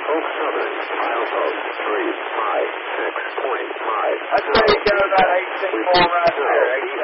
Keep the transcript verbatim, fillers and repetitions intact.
Oak Southern, milepost three five six point five. I'd say you got about eight, ten more right there.